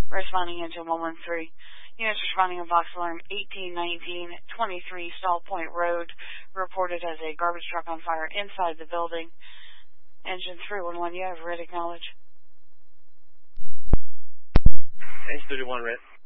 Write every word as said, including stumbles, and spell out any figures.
Responding into one one three. Units responding on Vox Alarm eighteen nineteen twenty-three Stall Point Road, reported as a garbage truck on fire inside the building. Engine three one one, you have red acknowledge. Engine thirty-one, red.